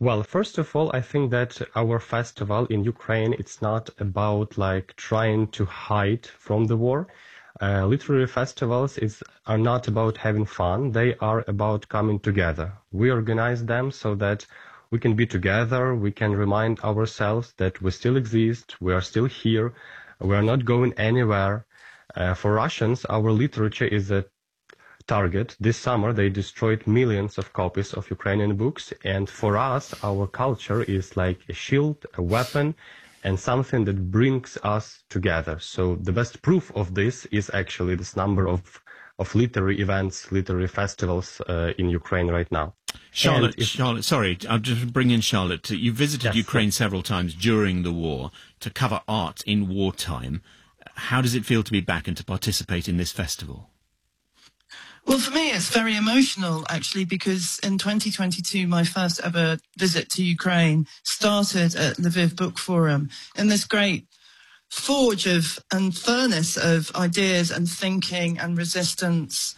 Well, first of all, I think that our festival in Ukraine, it's not about like trying to hide from the war. Literary festivals are not about having fun. They are about coming together. We organize them so that we can be together. We can remind ourselves that we still exist. We are still here. We are not going anywhere. For Russians, our literature is a target. This summer, they destroyed millions of copies of Ukrainian books. And for us, our culture is like a shield, a weapon, and something that brings us together. So the best proof of this is actually this number of literary events, literary festivals in Ukraine right now. Charlotte, sorry, I'll just bring in Charlotte. You visited Yes. Ukraine several times during the war to cover art in wartime. How does it feel to be back and to participate in this festival? Well, for me, it's very emotional, actually, because in 2022, my first ever visit to Ukraine started at Lviv Book Forum in this great forge of and furnace of ideas and thinking and resistance,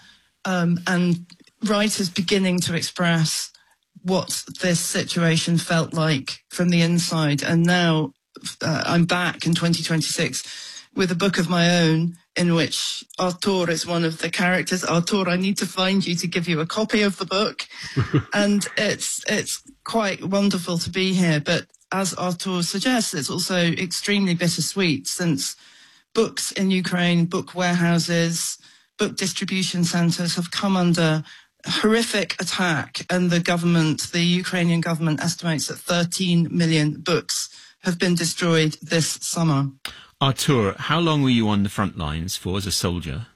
and writers beginning to express what this situation felt like from the inside. And now I'm back in 2026 with a book of my own in which Artur is one of the characters. Artur, I need to find you to give you a copy of the book. And it's quite wonderful to be here. But as Artur suggests, it's also extremely bittersweet, since books in Ukraine, book warehouses, book distribution centres have come under horrific attack. And the Ukrainian government estimates that 13 million books have been destroyed this summer. Artur, how long were you on the front lines for as a soldier?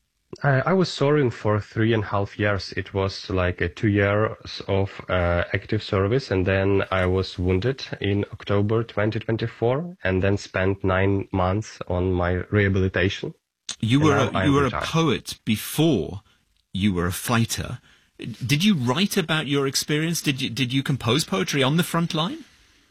I was serving for 3.5 years. It was like 2 years of active service, and then I was wounded in October 2024, and then spent 9 months on my rehabilitation. You were a poet before you were a fighter. Did you write about your experience? Did you compose poetry on the front line?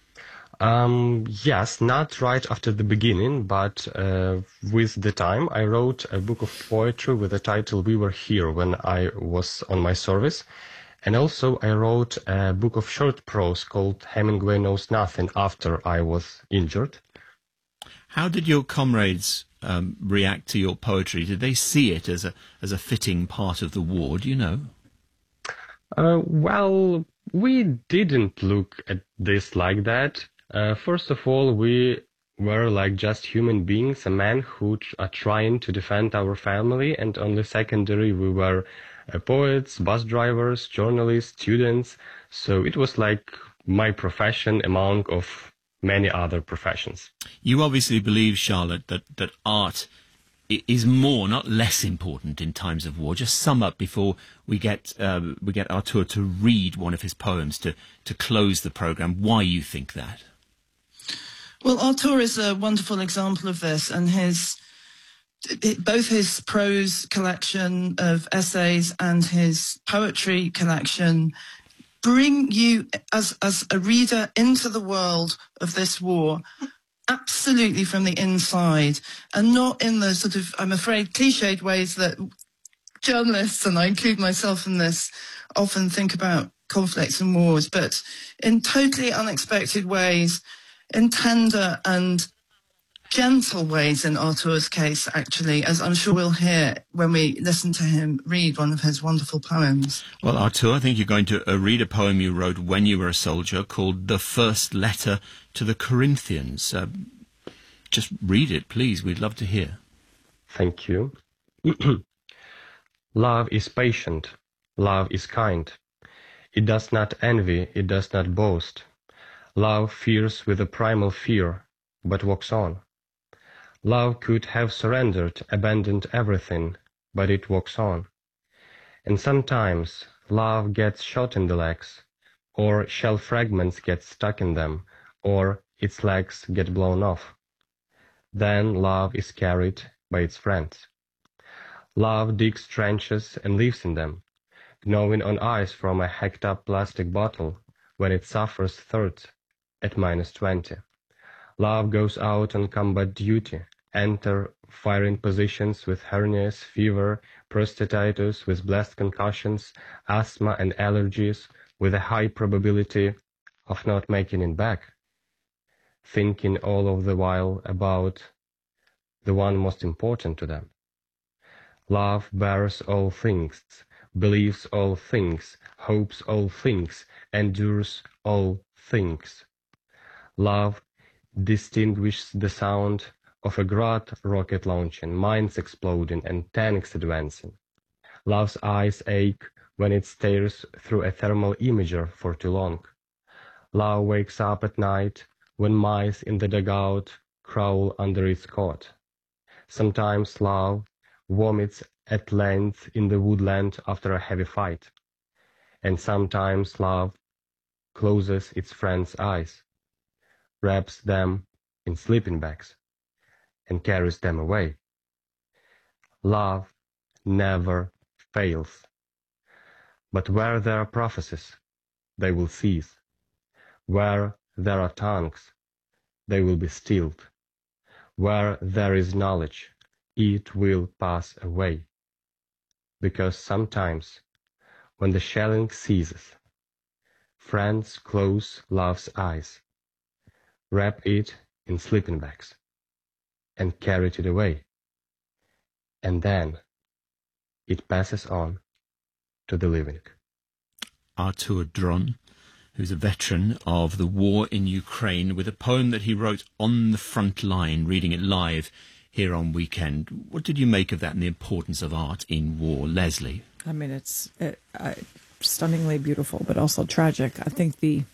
Yes, not right after the beginning, but with the time. I wrote a book of poetry with the title We Were Here when I was on my service. And also I wrote a book of short prose called Hemingway Knows Nothing after I was injured. How did your comrades react to your poetry? Did they see it as a fitting part of the war? Do you know? Well, we didn't look at this like that. First of all, we were like just human beings, a man who are trying to defend our family, and only secondary we were poets, bus drivers, journalists, students. So it was like my profession among of many other professions. You obviously believe, Charlotte, that art is more, not less important in times of war. Just sum up before we get Artur to read one of his poems to close the programme, why you think that. Well, Artur is a wonderful example of this, and both his prose collection of essays and his poetry collection bring you, as a reader, into the world of this war absolutely from the inside, and not in the sort of, I'm afraid, cliched ways that journalists, and I include myself in this, often think about conflicts and wars, but in totally unexpected ways, in tender and gentle ways in Artur's case, actually, as I'm sure we'll hear when we listen to him read one of his wonderful poems. Well, Artur, I think you're going to read a poem you wrote when you were a soldier called The First Letter to the Corinthians. Just read it, please. We'd love to hear. Thank you. Love is patient. Love is kind. It does not envy. It does not boast. Love fears with a primal fear, but walks on. Love could have surrendered, abandoned everything, but it walks on. And sometimes love gets shot in the legs, or shell fragments get stuck in them, or its legs get blown off. Then love is carried by its friends. Love digs trenches and lives in them, gnawing on ice from a hacked-up plastic bottle when it suffers thirst at -20. Love goes out on combat duty, enter firing positions with hernias, fever, prostatitis, with blast concussions, asthma and allergies, with a high probability of not making it back, thinking all of the while about the one most important to them. Love bears all things, believes all things, hopes all things, endures all things. Love distinguishes the sound of a great rocket launching, mines exploding, and tanks advancing. Love's eyes ache when it stares through a thermal imager for too long. Love wakes up at night when mice in the dugout crawl under its cot. Sometimes love vomits at length in the woodland after a heavy fight. And sometimes love closes its friends' eyes, wraps them in sleeping bags, and carries them away. Love never fails. But where there are prophecies, they will cease. Where there are tongues, they will be stilled. Where there is knowledge, it will pass away. Because sometimes, when the shelling ceases, friends close love's eyes, wrap it in sleeping bags, and carry it away. And then it passes on to the living. Artur Dron, who's a veteran of the war in Ukraine, with a poem that he wrote on the front line, reading it live here on Weekend. What did you make of that and the importance of art in war? Leslie? I mean, it's stunningly beautiful, but also tragic. I think we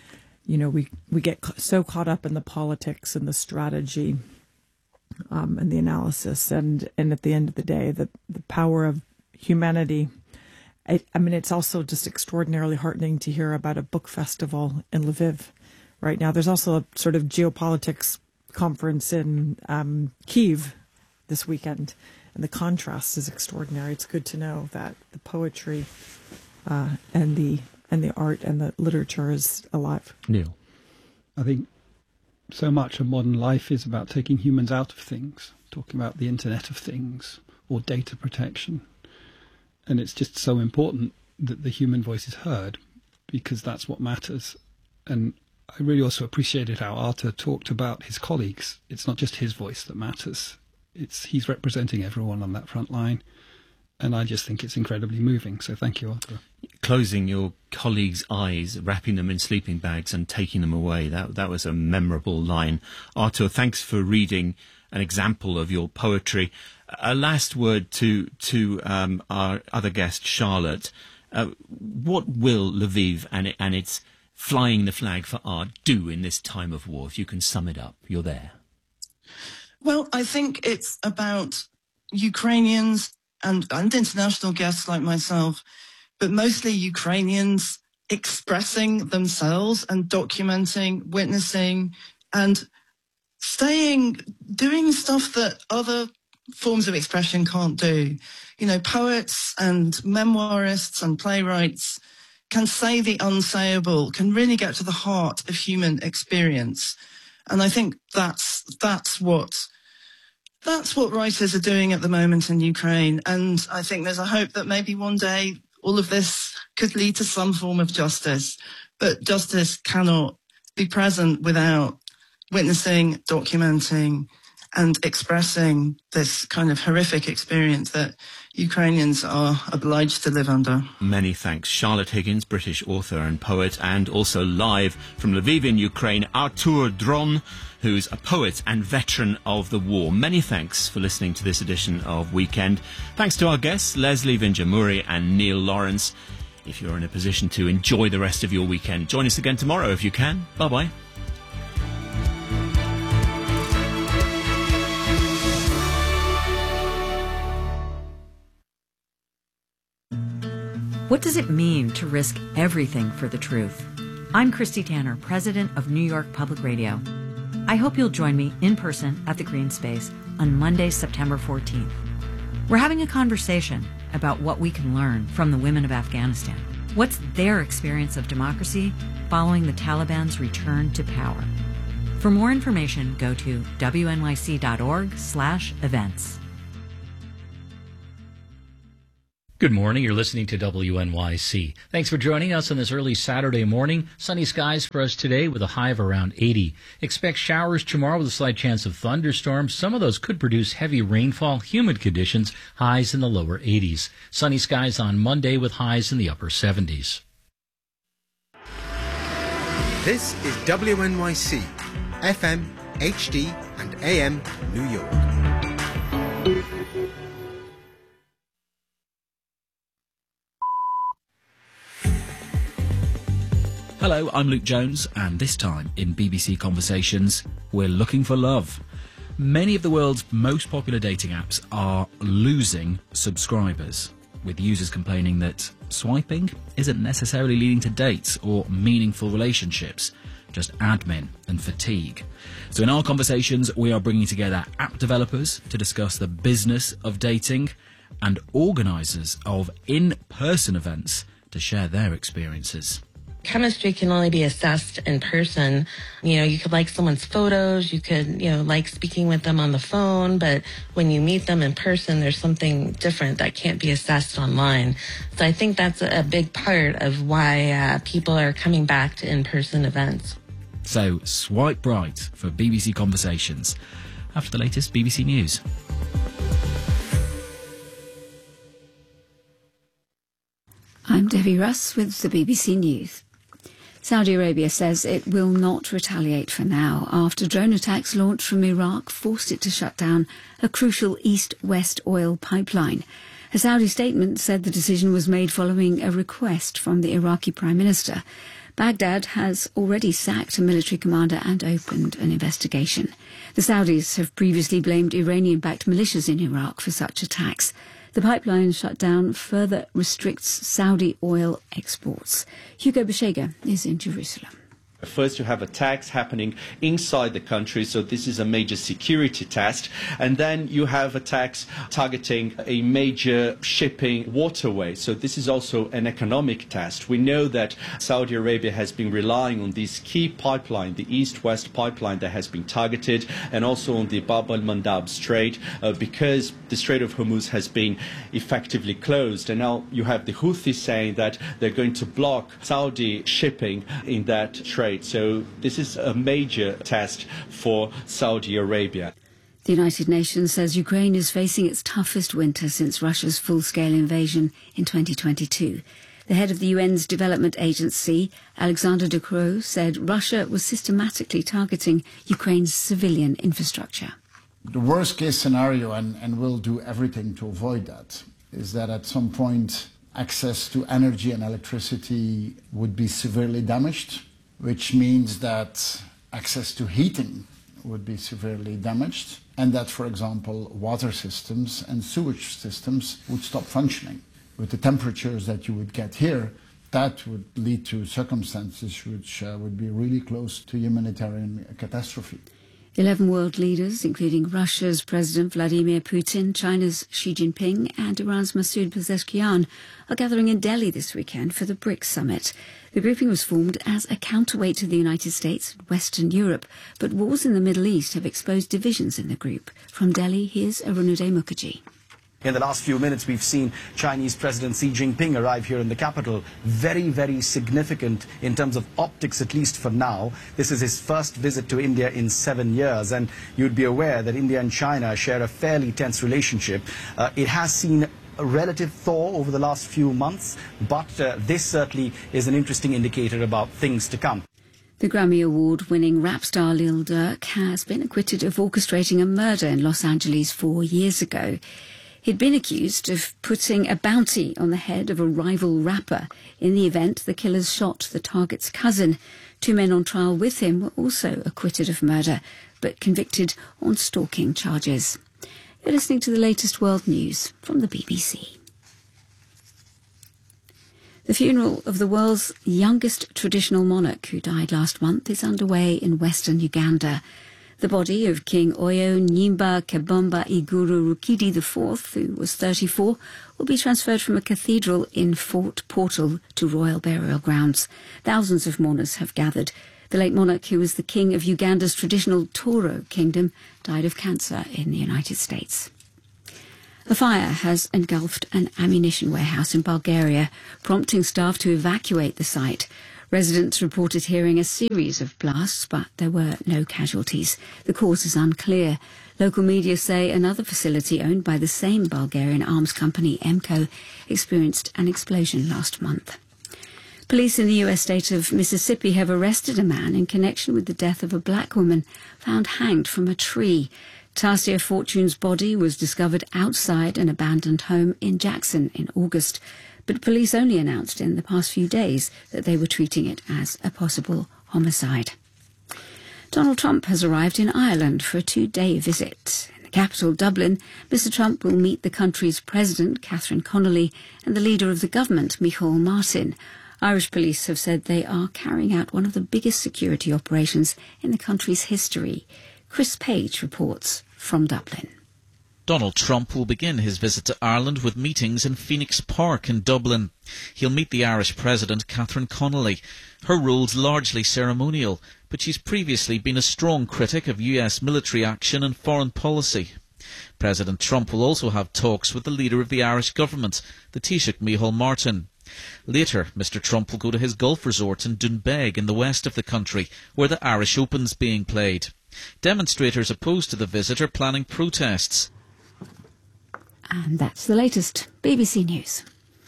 get so caught up in the politics and the strategy and the analysis, and at the end of the day, the power of humanity. I mean, it's also just extraordinarily heartening to hear about a book festival in Lviv right now. There's also a sort of geopolitics conference in Kyiv this weekend, and the contrast is extraordinary. It's good to know that the poetry and the art and the literature is alive. Neil? I think so much of modern life is about taking humans out of things, talking about the Internet of Things or data protection. And it's just so important that the human voice is heard, because that's what matters. And I really also appreciated how Artur talked about his colleagues. It's not just his voice that matters. He's representing everyone on that front line. And I just think it's incredibly moving. So thank you, Artur. Closing your colleagues' eyes, wrapping them in sleeping bags and taking them away. That was a memorable line. Artur, thanks for reading an example of your poetry. A last word to our other guest, Charlotte. What will Lviv and its flying the flag for art do in this time of war? If you can sum it up, you're there. Well, I think it's about Ukrainians and international guests like myself, but mostly Ukrainians expressing themselves and documenting, witnessing, and doing stuff that other forms of expression can't do. You know, poets and memoirists and playwrights can say the unsayable, can really get to the heart of human experience. And I think that's what writers are doing at the moment in Ukraine. And I think there's a hope that maybe one day all of this could lead to some form of justice. But justice cannot be present without witnessing, documenting, and expressing this kind of horrific experience that Ukrainians are obliged to live under. Many thanks. Charlotte Higgins, British author and poet, and also live from Lviv in Ukraine, Artur Dron, who's a poet and veteran of the war. Many thanks for listening to this edition of Weekend. Thanks to our guests, Leslie Vinjamuri and Neil Lawrence. If you're in a position to enjoy the rest of your weekend, join us again tomorrow if you can. Bye-bye. What does it mean to risk everything for the truth? I'm Christy Tanner, president of New York Public Radio. I hope you'll join me in person at the Green Space on Monday, September 14th. We're having a conversation about what we can learn from the women of Afghanistan. What's their experience of democracy following the Taliban's return to power? For more information, go to wnyc.org/events. Good morning. You're listening to WNYC. Thanks for joining us on this early Saturday morning. Sunny skies for us today with a high of around 80. Expect showers tomorrow with a slight chance of thunderstorms. Some of those could produce heavy rainfall, humid conditions, highs in the lower 80s. Sunny skies on Monday with highs in the upper 70s. This is WNYC, FM, HD and AM New York. Hello, I'm Luke Jones, and this time in BBC Conversations, we're looking for love. Many of the world's most popular dating apps are losing subscribers, with users complaining that swiping isn't necessarily leading to dates or meaningful relationships, just admin and fatigue. So in our conversations, we are bringing together app developers to discuss the business of dating and organisers of in-person events to share their experiences. Chemistry can only be assessed in person. You know, you could like someone's photos, you could, like speaking with them on the phone, but when you meet them in person, there's something different that can't be assessed online. So I think that's a big part of why people are coming back to in-person events. So swipe right for BBC Conversations after the latest BBC News. I'm Debbie Russ with the BBC News. Saudi Arabia says it will not retaliate for now after drone attacks launched from Iraq forced it to shut down a crucial east-west oil pipeline. A Saudi statement said the decision was made following a request from the Iraqi Prime Minister. Baghdad has already sacked a military commander and opened an investigation. The Saudis have previously blamed Iranian-backed militias in Iraq for such attacks. The pipeline shutdown further restricts Saudi oil exports. Hugo Beshega is in Jerusalem. First, you have attacks happening inside the country, so this is a major security test. And then you have attacks targeting a major shipping waterway. So this is also an economic test. We know that Saudi Arabia has been relying on this key pipeline, the east-west pipeline that has been targeted, and also on the Bab al-Mandab Strait, because the Strait of Hormuz has been effectively closed. And now you have the Houthis saying that they're going to block Saudi shipping in that strait. So this is a major test for Saudi Arabia. The United Nations says Ukraine is facing its toughest winter since Russia's full-scale invasion in 2022. The head of the UN's Development Agency, Alexander De Croo, said Russia was systematically targeting Ukraine's civilian infrastructure. The worst-case scenario, and we'll do everything to avoid that, is that at some point access to energy and electricity would be severely damaged, which means that access to heating would be severely damaged, and that, for example, water systems and sewage systems would stop functioning. With the temperatures that you would get here, that would lead to circumstances which would be really close to humanitarian catastrophe. 11 world leaders, including Russia's President Vladimir Putin, China's Xi Jinping and Iran's Masoud Pezeshkian, are gathering in Delhi this weekend for the BRICS summit. The grouping was formed as a counterweight to the United States and Western Europe, but wars in the Middle East have exposed divisions in the group. From Delhi, here's Arunoday Mukherjee. In the last few minutes, we've seen Chinese President Xi Jinping arrive here in the capital. Very, very significant in terms of optics, at least for now. This is his first visit to India in 7 years, and you'd be aware that India and China share a fairly tense relationship. It has seen a relative thaw over the last few months, but this certainly is an interesting indicator about things to come. The Grammy Award-winning rap star Lil Durk has been acquitted of orchestrating a murder in Los Angeles 4 years ago. He'd been accused of putting a bounty on the head of a rival rapper. In the event, the killers shot the target's cousin. 2 men on trial with him were also acquitted of murder, but convicted on stalking charges. You're listening to the latest world news from the BBC. The funeral of the world's youngest traditional monarch, who died last month, is underway in western Uganda. The body of King Oyo Nyimba Kebomba Iguru Rukidi IV, who was 34, will be transferred from a cathedral in Fort Portal to royal burial grounds. Thousands of mourners have gathered. The late monarch, who was the king of Uganda's traditional Toro kingdom, died of cancer in the United States. A fire has engulfed an ammunition warehouse in Bulgaria, prompting staff to evacuate the site. Residents reported hearing a series of blasts, but there were no casualties. The cause is unclear. Local media say another facility owned by the same Bulgarian arms company, EMCO, experienced an explosion last month. Police in the U.S. state of Mississippi have arrested a man in connection with the death of a black woman found hanged from a tree. Tasia Fortune's body was discovered outside an abandoned home in Jackson in August, but police only announced in the past few days that they were treating it as a possible homicide. Donald Trump has arrived in Ireland for a 2-day visit. In the capital, Dublin, Mr. Trump will meet the country's president, Catherine Connolly, and the leader of the government, Micheál Martin. Irish police have said they are carrying out one of the biggest security operations in the country's history. Chris Page reports from Dublin. Donald Trump will begin his visit to Ireland with meetings in Phoenix Park in Dublin. He'll meet the Irish President, Catherine Connolly. Her role's largely ceremonial, but she's previously been a strong critic of US military action and foreign policy. President Trump will also have talks with the leader of the Irish government, the Taoiseach Micheál Martin. Later, Mr. Trump will go to his golf resort in Doonbeg in the west of the country, where the Irish Open's being played. Demonstrators opposed to the visit are planning protests. And that's the latest. BBC News.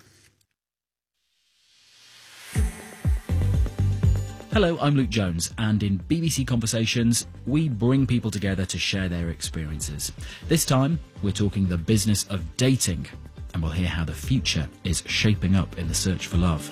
Hello, I'm Luke Jones, and in BBC Conversations, we bring people together to share their experiences. This time, we're talking the business of dating, and we'll hear how the future is shaping up in the search for love.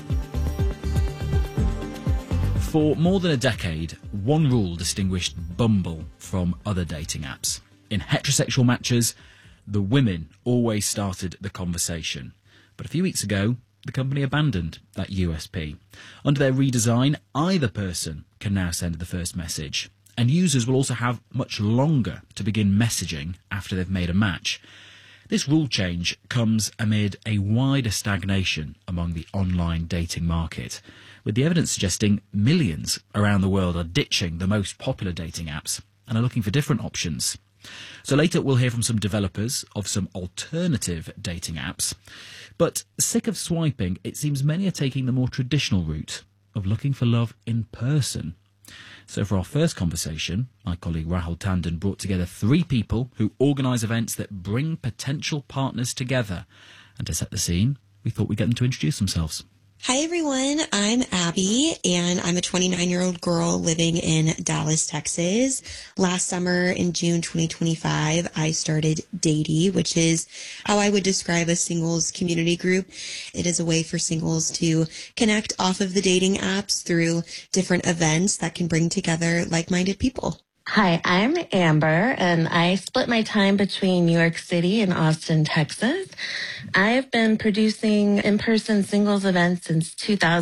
For more than a decade, one rule distinguished Bumble from other dating apps. In heterosexual matches, the women always started the conversation. But a few weeks ago, the company abandoned that USP. Under their redesign, either person can now send the first message, and users will also have much longer to begin messaging after they've made a match. This rule change comes amid a wider stagnation among the online dating market, with the evidence suggesting millions around the world are ditching the most popular dating apps and are looking for different options. So later we'll hear from some developers of some alternative dating apps. But sick of swiping, it seems many are taking the more traditional route of looking for love in person. So for our first conversation, my colleague Rahul Tandon brought together 3 people who organise events that bring potential partners together. And to set the scene, we thought we'd get them to introduce themselves. Hi, everyone. I'm Abby, and I'm a 29-year-old girl living in Dallas, Texas. Last summer, in June 2025, I started Datey, which is how I would describe a singles community group. It is a way for singles to connect off of the dating apps through different events that can bring together like-minded people. Hi, I'm Amber, and I split my time between New York City and Austin, Texas. I've been producing in-person singles events since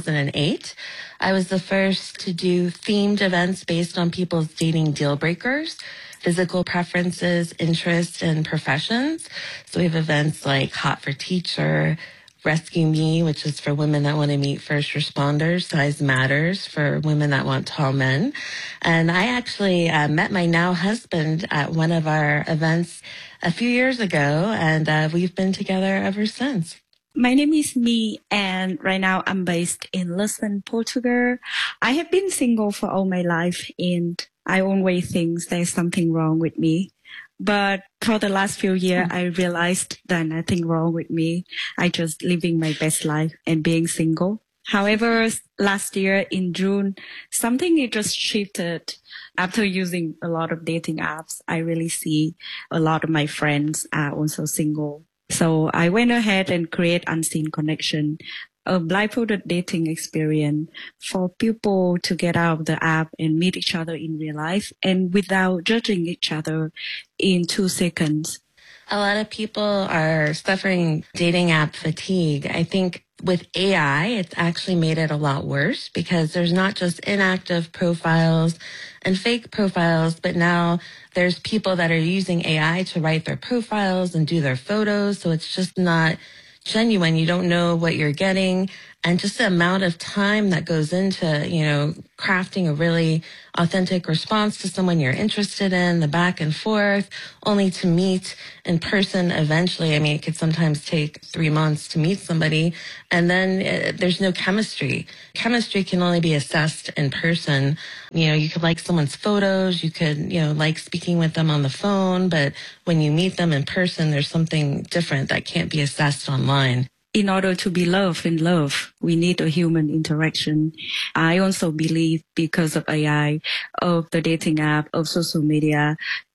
2008. I was the first to do themed events based on people's dating deal breakers, physical preferences, interests, and professions. So we have events like Hot for Teacher, Rescue Me, which is for women that want to meet first responders, Size Matters for women that want tall men. And I actually met my now husband at one of our events a few years ago, and we've been together ever since. My name is Mi, and right now I'm based in Lisbon, Portugal. I have been single for all my life, and I always think there's something wrong with me. But for the last few years, I realized there's nothing wrong with me. I just living my best life and being single. However, last year in June, something it just shifted. After using a lot of dating apps, I really see a lot of my friends are also single. So I went ahead and create Unseen Connection, a blindfolded dating experience for people to get out of the app and meet each other in real life and without judging each other in 2 seconds. A lot of people are suffering dating app fatigue. I think with AI, it's actually made it a lot worse because there's not just inactive profiles and fake profiles, but now there's people that are using AI to write their profiles and do their photos. So it's just not genuine. You don't know what you're getting. And just the amount of time that goes into, you know, crafting a really authentic response to someone you're interested in, the back and forth, only to meet in person eventually. I mean, it could sometimes take 3 months to meet somebody, and then there's no chemistry. Chemistry can only be assessed in person. You know, you could like someone's photos, you could, you know, like speaking with them on the phone, but when you meet them in person, there's something different that can't be assessed online. In order to be loved in love, we need a human interaction. I also believe because of AI, of the dating app, of social media,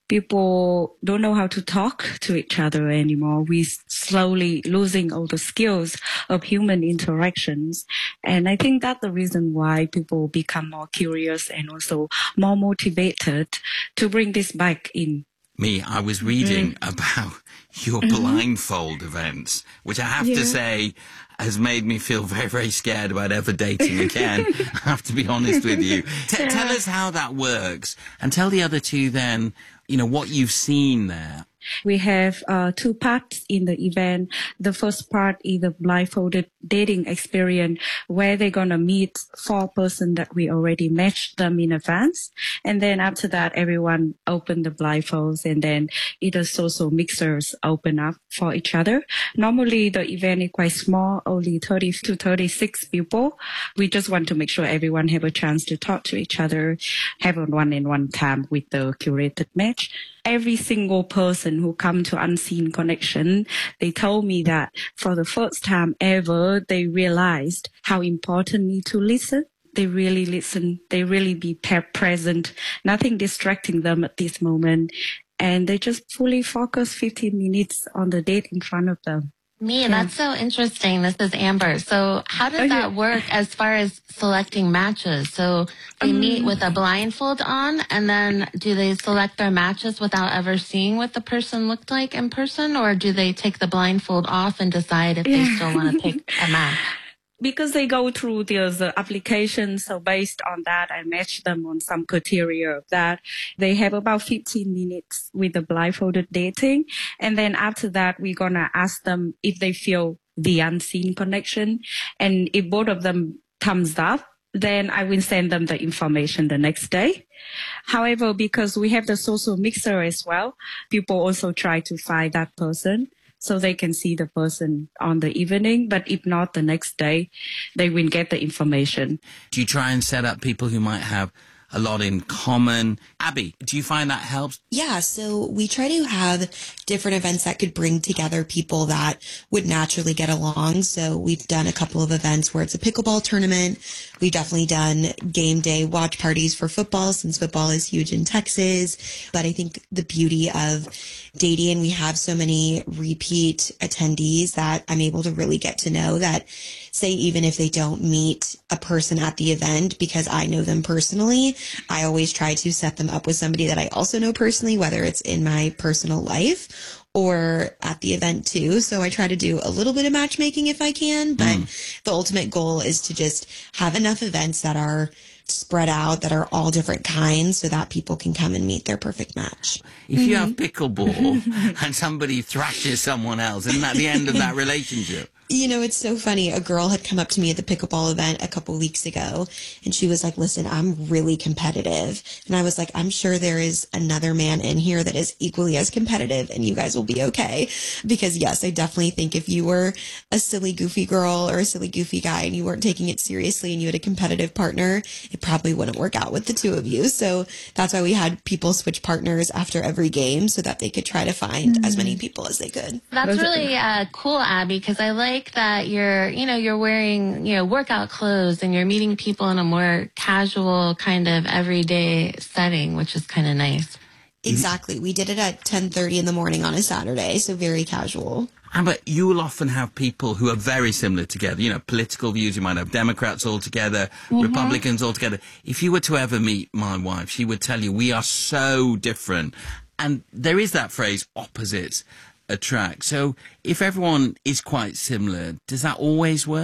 people don't know how to talk to each other anymore. We're slowly losing all the skills of human interactions. And I think that's the reason why people become more curious and also more motivated to bring this back in. I was reading about your blindfold events, which I have to say has made me feel very, very scared about ever dating again. I have to be honest with you. Tell us how that works, and tell the other two then, you know, what you've seen there. We have 2 parts in the event. The first part is the blindfolded dating experience where they're going to meet 4 persons that we already matched them in advance. And then after that, everyone open the blindfolds, and then either social mixers open up for each other. Normally, the event is quite small, only 30 to 36 people. We just want to make sure everyone have a chance to talk to each other, have a one-on-one time with the curated match. Every single person who come to Unseen Connection, they told me that for the first time ever, they realized how important it is to listen. They really listen. They really be present. Nothing distracting them at this moment. And they just fully focus 15 minutes on the date in front of them. That's so interesting. This is Amber. So how does that work as far as selecting matches? So they meet with a blindfold on, and then do they select their matches without ever seeing what the person looked like in person, or do they take the blindfold off and decide if they still want to pick a match? Because they go through the application, so based on that, I match them on some criteria of that. They have about 15 minutes with the blindfolded dating. And then after that, we're going to ask them if they feel the unseen connection. And if both of them thumbs up, then I will send them the information the next day. However, because we have the social mixer as well, people also try to find that person, so they can see the person on the evening. But if not, the next day, they will get the information. Do you try and set up people who might have a lot in common? Abby, do you find that helps? Yeah, so we try to have different events that could bring together people that would naturally get along. So we've done a couple of events where it's a pickleball tournament. We've definitely done game day watch parties for football, since football is huge in Texas. But I think the beauty of dating, we have so many repeat attendees that I'm able to really get to know that, say, even if they don't meet a person at the event because I know them personally, I always try to set them up with somebody that I also know personally, whether it's in my personal life or at the event too. So I try to do a little bit of matchmaking if I can, but the ultimate goal is to just have enough events that are spread out, that are all different kinds, so that people can come and meet their perfect match. If you have pickleball and somebody thrashes someone else, isn't that the end of that relationship? You know, it's so funny. A girl had come up to me at the pickleball event a couple weeks ago, and she was like, listen, I'm really competitive. And I was like, I'm sure there is another man in here that is equally as competitive, and you guys will be okay. Because yes, I definitely think if you were a silly, goofy girl or a silly, goofy guy and you weren't taking it seriously and you had a competitive partner, it probably wouldn't work out with the two of you. So that's why we had people switch partners after every game so that they could try to find as many people as they could. That's really cool, Abby, because I like that you're wearing, workout clothes and you're meeting people in a more casual kind of everyday setting, which is kind of nice. Exactly. We did it at 10:30 in the morning on a Saturday, so very casual. But you will often have people who are very similar together, political views. You might have Democrats all together, Republicans all together. If you were to ever meet my wife, she would tell you we are so different. And there is that phrase, opposites attract. So if everyone is quite similar, does that always work?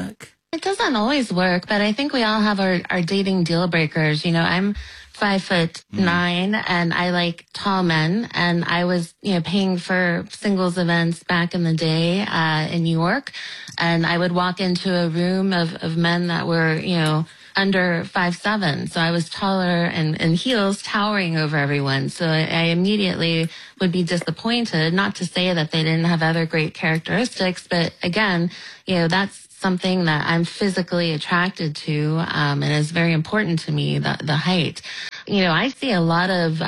It doesn't always work, but I think we all have our dating deal breakers. You know, I'm 5'9", and I like tall men, and I was, paying for singles events back in the day, in New York, and I would walk into a room of men that were, under 5'7". So I was taller and in heels, towering over everyone. So I immediately would be disappointed, not to say that they didn't have other great characteristics, but again, that's something that I'm physically attracted to, and is very important to me, the height. I see a lot of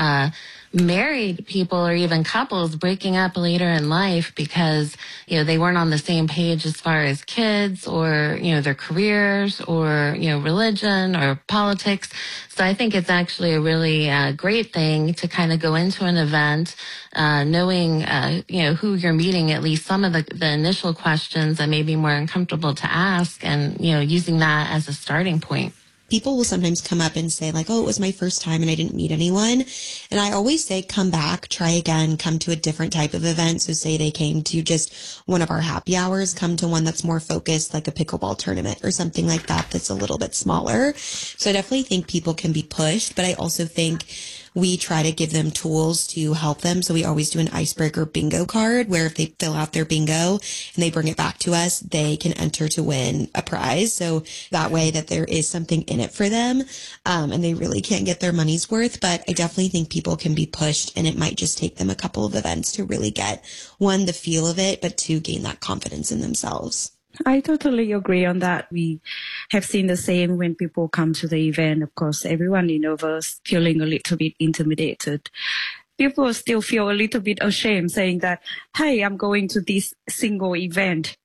married people or even couples breaking up later in life because, they weren't on the same page as far as kids or, their careers or, religion or politics. So I think it's actually a really great thing to kind of go into an event, knowing, who you're meeting, at least some of the initial questions that may be more uncomfortable to ask, and, using that as a starting point. People will sometimes come up and say like, oh, it was my first time and I didn't meet anyone. And I always say, come back, try again, come to a different type of event. So say they came to just one of our happy hours, come to one that's more focused, like a pickleball tournament or something like that, that's a little bit smaller. So I definitely think people can be pushed, but I also think we try to give them tools to help them. So we always do an icebreaker bingo card where if they fill out their bingo and they bring it back to us, they can enter to win a prize. So that way that there is something in it for them, and they really can't get their money's worth. But I definitely think people can be pushed, and it might just take them a couple of events to really get, one, the feel of it, but two, gain that confidence in themselves. I totally agree on that. We have seen the same when people come to the event. Of course, everyone is nervous, feeling a little bit intimidated. People still feel a little bit ashamed saying that, hey, I'm going to this single event,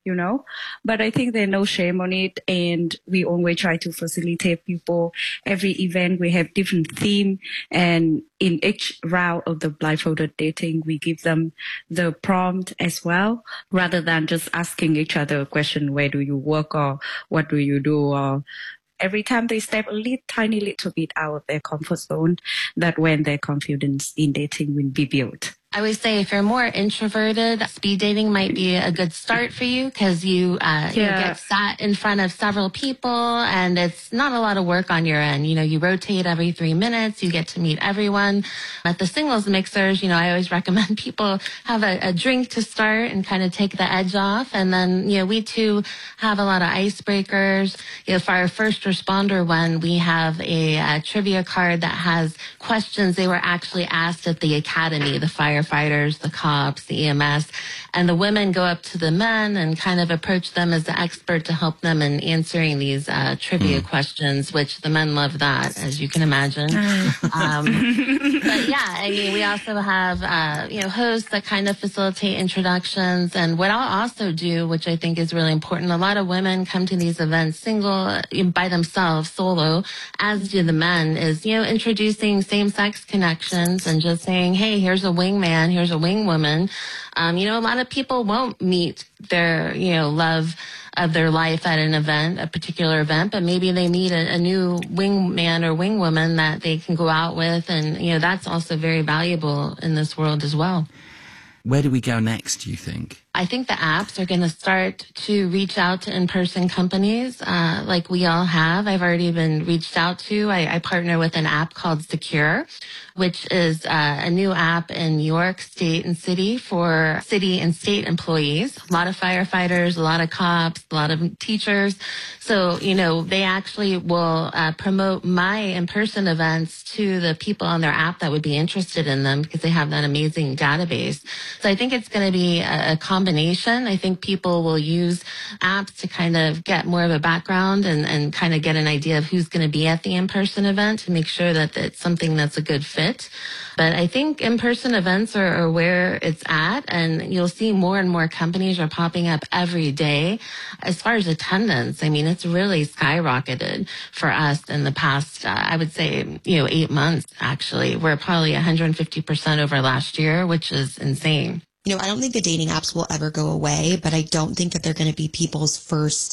but I think there's no shame on it. And we always try to facilitate people. Every event, we have different theme. And in each round of the blindfolded dating, we give them the prompt as well, rather than just asking each other a question, where do you work or what do you do? Or every time they step a tiny little bit out of their comfort zone, that when their confidence in dating will be built. I would say if you're more introverted, speed dating might be a good start for you because you get sat in front of several people and it's not a lot of work on your end. You rotate every 3 minutes, you get to meet everyone. At the singles mixers, I always recommend people have a drink to start and kind of take the edge off. And then, we too have a lot of icebreakers. For our first responder one, we have a trivia card that has questions they were actually asked at the academy, the firefighters, the cops, the EMS, and the women go up to the men and kind of approach them as the expert to help them in answering these trivia questions, which the men love that, as you can imagine. But yeah, we also have, hosts that kind of facilitate introductions. And what I'll also do, which I think is really important, a lot of women come to these events single, by themselves, solo, as do the men, is, introducing same-sex connections and just saying, hey, here's a wingman, here's a wingwoman. A lot of people won't meet their, love of their life at an event, a particular event, but maybe they meet a new wingman or wingwoman that they can go out with. And, that's also very valuable in this world as well. Where do we go next, do you think? I think the apps are going to start to reach out to in-person companies like we all have. I've already been reached out to. I partner with an app called Secure, which is a new app in New York State and City for city and state employees. A lot of firefighters, a lot of cops, a lot of teachers. So, they actually will promote my in-person events to the people on their app that would be interested in them because they have that amazing database. So I think it's going to be a combination. I think people will use apps to kind of get more of a background and kind of get an idea of who's going to be at the in-person event to make sure that it's something that's a good fit. But I think in-person events are where it's at, and you'll see more and more companies are popping up every day. As far as attendance, it's really skyrocketed for us in the past, I would say, 8 months, actually. We're probably 150% over last year, which is insane. I don't think the dating apps will ever go away, but I don't think that they're going to be people's first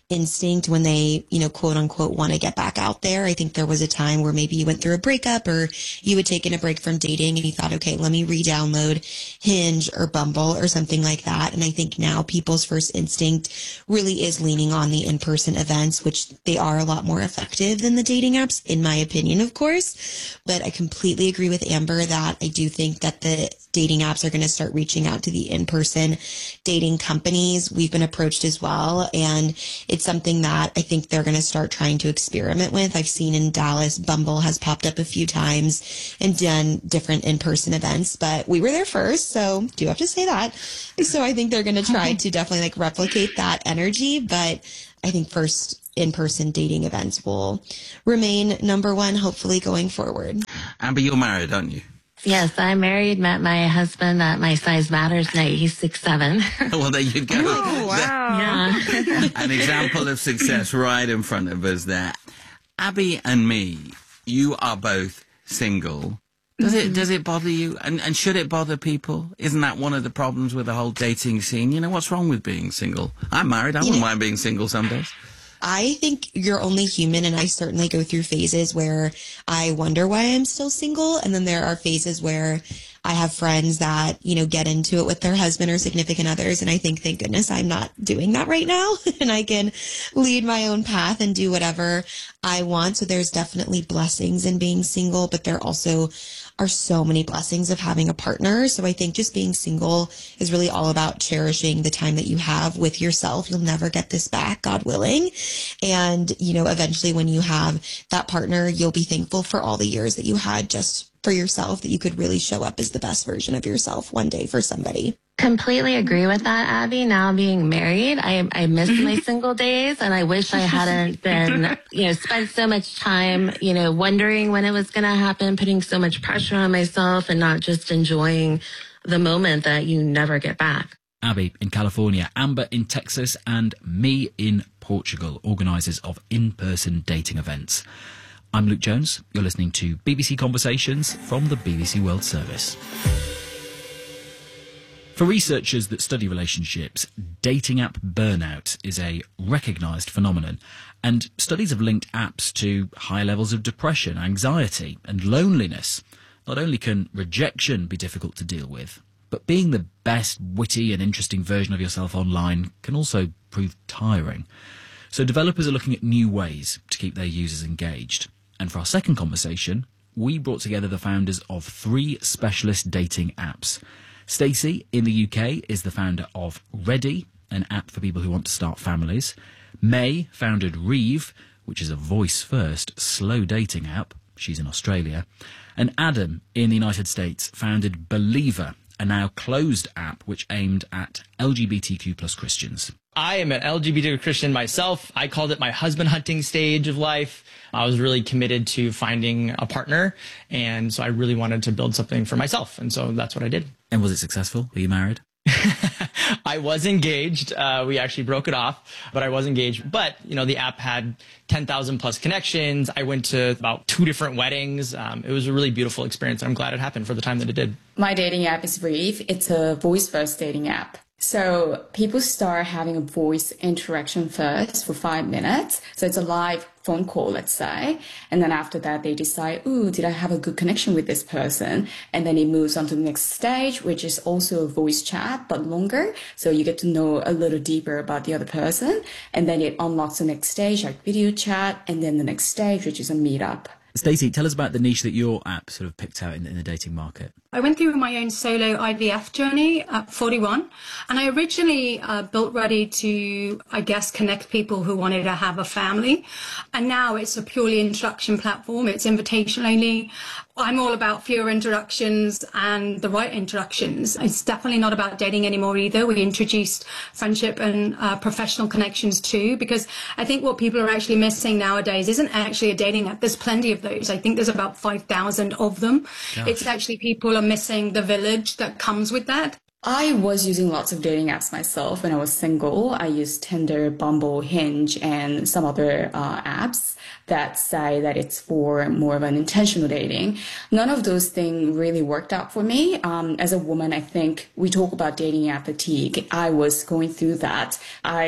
instinct when they, quote unquote, want to get back out there. I think there was a time where maybe you went through a breakup or you had taken a break from dating and you thought, okay, let me re-download Hinge or Bumble or something like that. And I think now people's first instinct really is leaning on the in-person events, which they are a lot more effective than the dating apps, in my opinion, of course. But I completely agree with Amber that I do think that the dating apps are going to start reaching out to the in-person dating companies. We've been approached as well, and it's something that I think they're going to start trying to experiment with. I've seen in Dallas, Bumble has popped up a few times and done different in-person events, but we were there first, so do have to say that. So I think they're going to try to definitely replicate that energy, but I think first in-person dating events will remain number one, hopefully going forward. Amber, you're married, aren't you? Yes, I'm married, met my husband at my size matters night. He's 6'7". Well, there you go. Oh, wow. Yeah. An example of success right in front of us there. Abby and me, you are both single. Does it bother you? And should it bother people? Isn't that one of the problems with the whole dating scene? What's wrong with being single? I'm married. I wouldn't mind being single some days. I think you're only human, and I certainly go through phases where I wonder why I'm still single, and then there are phases where I have friends that, get into it with their husband or significant others, and I think, thank goodness I'm not doing that right now, and I can lead my own path and do whatever I want. So there's definitely blessings in being single, but there also are so many blessings of having a partner. So I think just being single is really all about cherishing the time that you have with yourself. You'll never get this back, God willing. And, eventually when you have that partner, you'll be thankful for all the years that you had just for yourself, that you could really show up as the best version of yourself one day for somebody. Completely agree with that, Abby. Now being married, I miss my single days, and I wish I hadn't been, spent so much time, wondering when it was going to happen, putting so much pressure on myself and not just enjoying the moment that you never get back. Abby in California, Amber in Texas, and me in Portugal, organisers of in-person dating events. I'm Luke Jones. You're listening to BBC Conversations from the BBC World Service. For researchers that study relationships, dating app burnout is a recognised phenomenon, and studies have linked apps to high levels of depression, anxiety and loneliness. Not only can rejection be difficult to deal with, but being the best, witty and interesting version of yourself online can also prove tiring. So developers are looking at new ways to keep their users engaged. And for our second conversation, we brought together the founders of 3 specialist dating apps. Stacey in the UK is the founder of Ready, an app for people who want to start families. May founded Reeve, which is a voice-first, slow dating app. She's in Australia. And Adam in the United States founded Believer, a now closed app which aimed at LGBTQ plus Christians. I am an LGBT Christian myself. I called it my husband hunting stage of life. I was really committed to finding a partner, and so I really wanted to build something for myself, and so that's what I did. And was it successful? Were you married? I was engaged. We actually broke it off, but I was engaged. But, the app had 10,000 plus connections. I went to about 2 different weddings. It was a really beautiful experience. I'm glad it happened for the time that it did. My dating app is Reeve. It's a voice-first dating app. So people start having a voice interaction first for 5 minutes. So it's a live phone call, let's say. And then after that, they decide, ooh, did I have a good connection with this person? And then it moves on to the next stage, which is also a voice chat, but longer. So you get to know a little deeper about the other person. And then it unlocks the next stage, like video chat. And then the next stage, which is a meetup. Stacey, tell us about the niche that your app sort of picked out in the dating market. I went through my own solo IVF journey at 41, and I originally built Ready to, connect people who wanted to have a family. And now it's a purely introduction platform. It's invitation only. I'm all about fewer introductions and the right introductions. It's definitely not about dating anymore either. We introduced friendship and professional connections too, because I think what people are actually missing nowadays isn't actually a dating app. There's plenty of those. I think there's about 5,000 of them. Gosh. It's actually people are missing the village that comes with that. I was using lots of dating apps myself when I was single. I used Tinder, Bumble, Hinge, and some other apps that say that it's for more of an intentional dating. None of those things really worked out for me. As a woman, I think we talk about dating app fatigue. I was going through that.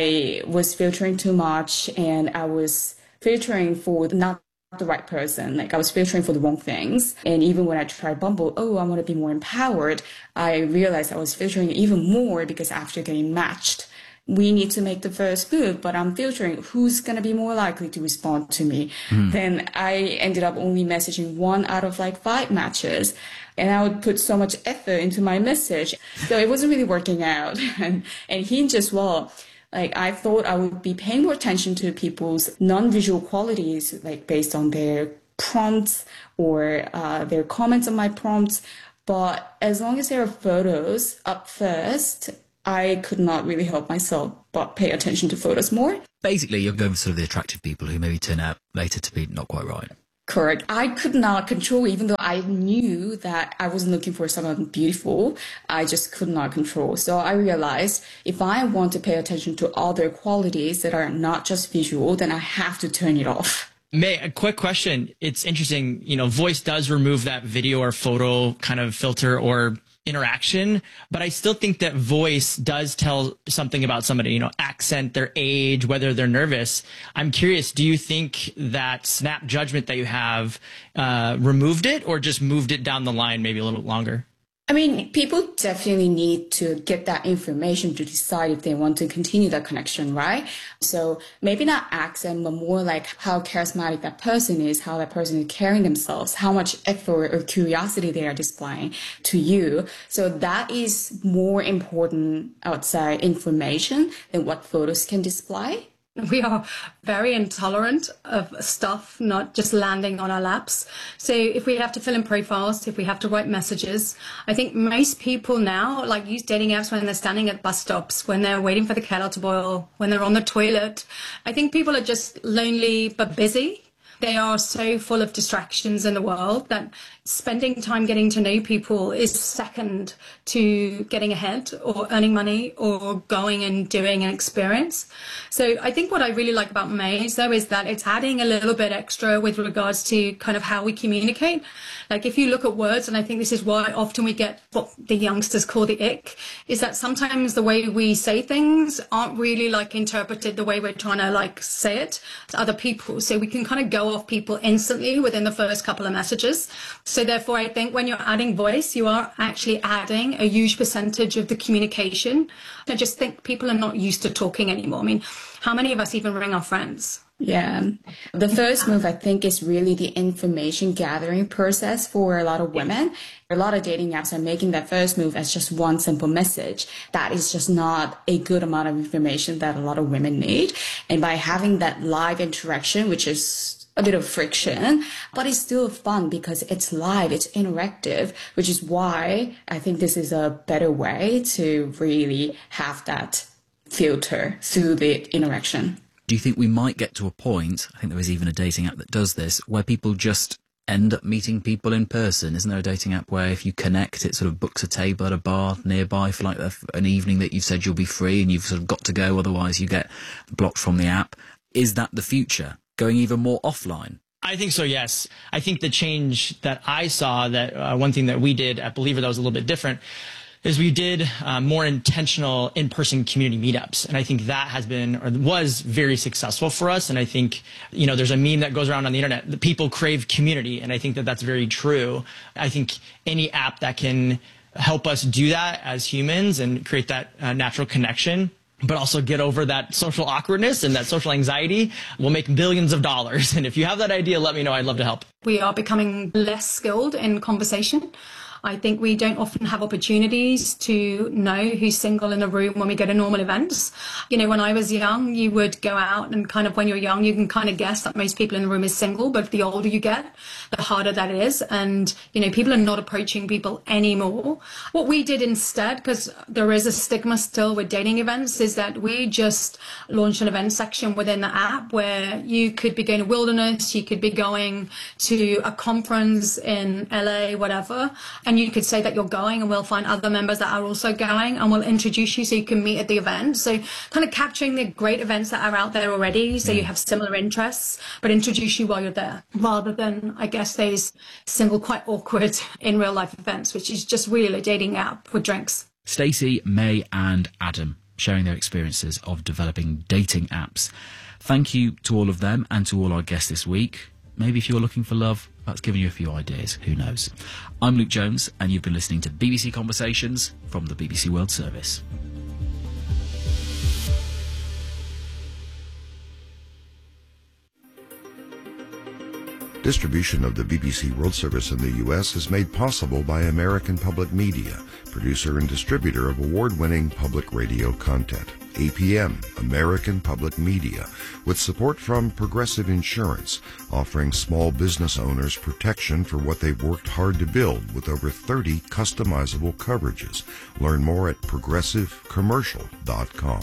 I was filtering too much, and I was filtering for not the right person. Like I was filtering for the wrong things. And even when I tried Bumble, I want to be more empowered, I realized I was filtering even more because after getting matched, we need to make the first move, but I'm filtering who's going to be more likely to respond to me. Then I ended up only messaging 1 out of like 5 matches. And I would put so much effort into my message. So it wasn't really working out. And Hinge as well. Like I thought I would be paying more attention to people's non-visual qualities, like based on their prompts or their comments on my prompts. But as long as there are photos up first, I could not really help myself but pay attention to photos more. Basically, you're going for sort of the attractive people who maybe turn out later to be not quite right. Correct. I could not control, even though I knew that I wasn't looking for someone beautiful, I just could not control. So I realized if I want to pay attention to other qualities that are not just visual, then I have to turn it off. May, a quick question. It's interesting, voice does remove that video or photo kind of filter or interaction, but I still think that voice does tell something about somebody, accent, their age, whether they're nervous. I'm curious, do you think that snap judgment that you have removed it or just moved it down the line maybe a little bit longer? I mean, people definitely need to get that information to decide if they want to continue that connection, right? So maybe not accent, but more like how charismatic that person is, how that person is carrying themselves, how much effort or curiosity they are displaying to you. So that is more important, I would say, information than what photos can display. We are very intolerant of stuff not just landing on our laps. So if we have to fill in profiles, if we have to write messages, I think most people now use dating apps when they're standing at bus stops, when they're waiting for the kettle to boil, when they're on the toilet. I think people are just lonely but busy. They are so full of distractions in the world that spending time getting to know people is second to getting ahead or earning money or going and doing an experience. So I think what I really like about Maze, though, is that it's adding a little bit extra with regards to kind of how we communicate. Like if you look at words, and I think this is why often we get what the youngsters call the ick, is that sometimes the way we say things aren't really interpreted the way we're trying to say it to other people. So we can kind of go off people instantly within the first couple of messages. So therefore, I think when you're adding voice, you are actually adding a huge percentage of the communication. I just think people are not used to talking anymore. I mean, how many of us even ring our friends? Yeah. The first move, I think, is really the information gathering process for a lot of women. A lot of dating apps are making that first move as just one simple message. That is just not a good amount of information that a lot of women need. And by having that live interaction, which is a bit of friction, but it's still fun because it's live, it's interactive, which is why I think this is a better way to really have that filter through the interaction. Do you think we might get to a point, I think there is even a dating app that does this, where people just end up meeting people in person? Isn't there a dating app where if you connect, it sort of books a table at a bar nearby for an evening that you've said you'll be free and you've sort of got to go, otherwise you get blocked from the app? Is that the future? Going even more offline? I think so, yes. I think the change that I saw, that one thing that we did at Believer that was a little bit different, is we did more intentional in-person community meetups. And I think that has been, or was very successful for us. And I think, there's a meme that goes around on the internet, that people crave community. And I think that that's very true. I think any app that can help us do that as humans and create that natural connection, but also get over that social awkwardness and that social anxiety, will make billions of dollars. And if you have that idea, let me know. I'd love to help. We are becoming less skilled in conversation. I think we don't often have opportunities to know who's single in a room when we go to normal events. When I was young, you would go out and kind of, when you're young, you can kind of guess that most people in the room is single. But the older you get, the harder that is. And, people are not approaching people anymore. What we did instead, because there is a stigma still with dating events, is that we just launched an event section within the app where you could be going to Wilderness, you could be going to a conference in LA, whatever. and you could say that you're going, and we'll find other members that are also going, and we'll introduce you so you can meet at the event. So kind of capturing the great events that are out there already, so you have similar interests, but introduce you while you're there, rather than, I guess, these single, quite awkward in real life events, which is just really a dating app with drinks. Stacey, May and Adam sharing their experiences of developing dating apps. Thank you to all of them and to all our guests this week. Maybe if you're looking for love, that's given you a few ideas. Who knows? I'm Luke Jones, and you've been listening to BBC Conversations from the BBC World Service. Distribution of the BBC World Service in the U.S. is made possible by American Public Media, producer and distributor of award-winning public radio content. APM, American Public Media, with support from Progressive Insurance, offering small business owners protection for what they've worked hard to build with over 30 customizable coverages. Learn more at progressivecommercial.com.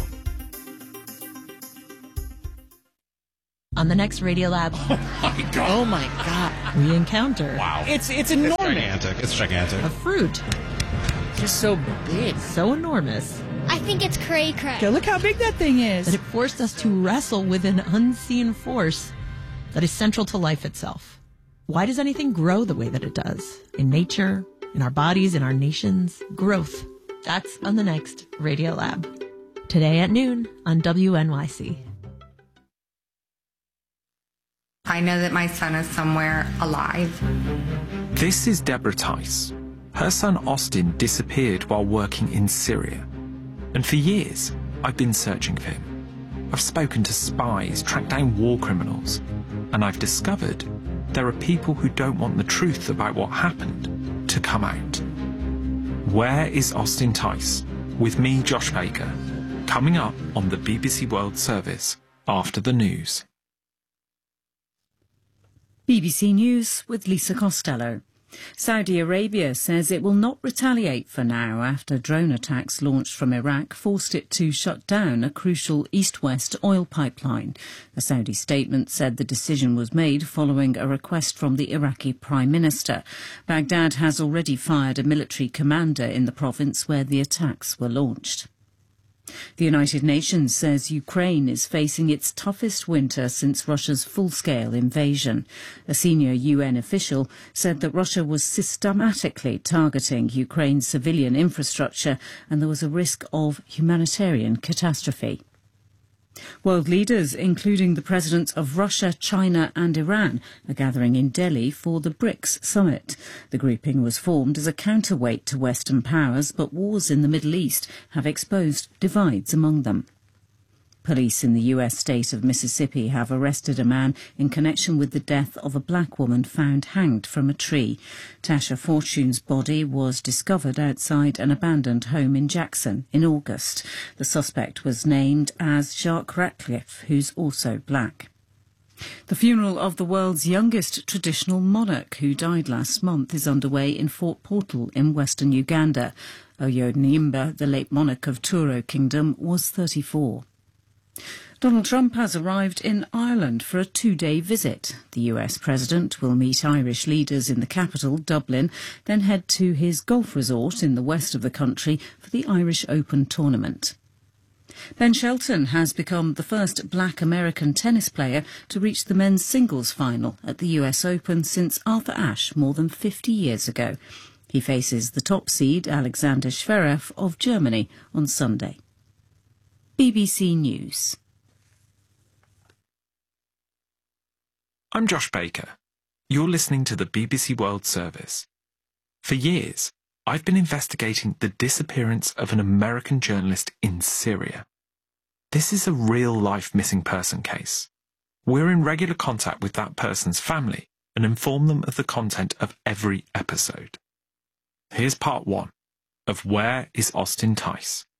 On the next Radiolab. Oh my God. We encounter. Wow. It's enormous. It's gigantic. A fruit. Just so big. So enormous. I think it's cray-cray. Look how big that thing is. That it forced us to wrestle with an unseen force that is central to life itself. Why does anything grow the way that it does? In nature, in our bodies, in our nations. Growth. That's on the next Radiolab. Today at noon on WNYC. I know that my son is somewhere alive. This is Deborah Tice. Her son Austin disappeared while working in Syria. And for years, I've been searching for him. I've spoken to spies, tracked down war criminals, and I've discovered there are people who don't want the truth about what happened to come out. Where is Austin Tice? With me, Josh Baker, coming up on the BBC World Service after the news. BBC News with Lisa Costello. Saudi Arabia says it will not retaliate for now after drone attacks launched from Iraq forced it to shut down a crucial east-west oil pipeline. A Saudi statement said the decision was made following a request from the Iraqi Prime Minister. Baghdad has already fired a military commander in the province where the attacks were launched. The United Nations says Ukraine is facing its toughest winter since Russia's full-scale invasion. A senior UN official said that Russia was systematically targeting Ukraine's civilian infrastructure and there was a risk of humanitarian catastrophe. World leaders, including the presidents of Russia, China and Iran, are gathering in Delhi for the BRICS summit. The grouping was formed as a counterweight to Western powers, but wars in the Middle East have exposed divides among them. Police in the U.S. state of Mississippi have arrested a man in connection with the death of a black woman found hanged from a tree. Tasha Fortune's body was discovered outside an abandoned home in Jackson in August. The suspect was named as Jacques Ratcliffe, who's also black. The funeral of the world's youngest traditional monarch, who died last month, is underway in Fort Portal in western Uganda. Oyo Nimba, the late monarch of Turo Kingdom, was 34. Donald Trump has arrived in Ireland for a 2-day visit. The US president will meet Irish leaders in the capital, Dublin, then head to his golf resort in the west of the country for the Irish Open tournament. Ben Shelton has become the first black American tennis player to reach the men's singles final at the US Open since Arthur Ashe more than 50 years ago. He faces the top seed Alexander Zverev of Germany on Sunday. BBC News. I'm Josh Baker. You're listening to the BBC World Service. For years, I've been investigating the disappearance of an American journalist in Syria. This is a real-life missing person case. We're in regular contact with that person's family and inform them of the content of every episode. Here's part 1 of Where is Austin Tice?